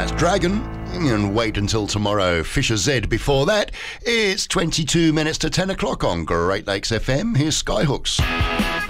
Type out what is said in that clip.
That's Dragon. And wait until tomorrow. Fisher Z before that. It's 22 minutes to 10 o'clock on Great Lakes FM. Here's Skyhooks.